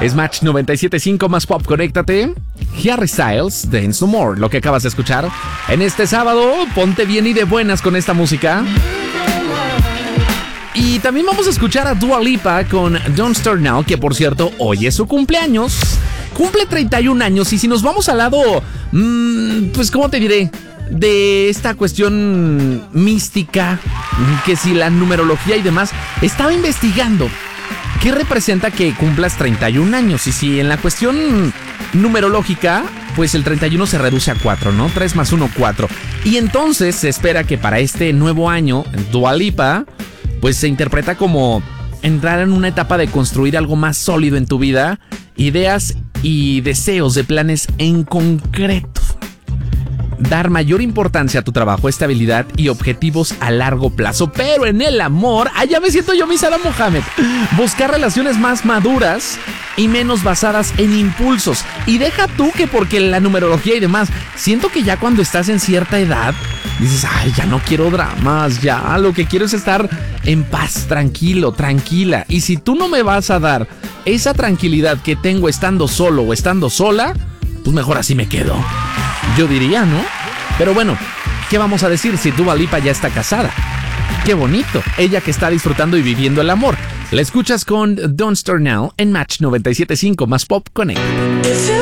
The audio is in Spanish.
Es Match 97.5 más pop, conéctate. Harry Styles, Dance No More, lo que acabas de escuchar. En este sábado, ponte bien y de buenas con esta música. Y también vamos a escuchar a Dua Lipa con Don't Start Now, que por cierto, hoy es su cumpleaños. Cumple 31 años y si nos vamos al lado, pues ¿cómo te diré? De esta cuestión mística, que si la numerología y demás, estaba investigando qué representa que cumplas 31 años. Y si en la cuestión numerológica, pues el 31 se reduce a 4, ¿no? 3 más 1, 4. Y entonces se espera que para este nuevo año, Dua Lipa, pues se interpreta como entrar en una etapa de construir algo más sólido en tu vida, ideas y deseos de planes en concreto. Dar mayor importancia a tu trabajo, estabilidad y objetivos a largo plazo. Pero en el amor, ya me siento yo mi Sara Mohamed. Buscar relaciones más maduras y menos basadas en impulsos. Y deja tú que porque la numerología y demás, siento que ya cuando estás en cierta edad, dices, ay, ya no quiero dramas, ya lo que quiero es estar en paz, tranquilo, tranquila. Y si tú no me vas a dar esa tranquilidad que tengo estando solo o estando sola, pues mejor así me quedo. Yo diría, ¿no? Pero bueno, ¿qué vamos a decir si Dua Lipa ya está casada? ¡Qué bonito! Ella que está disfrutando y viviendo el amor. La escuchas con Don't Start Now en Match 97.5 más Pop Connect.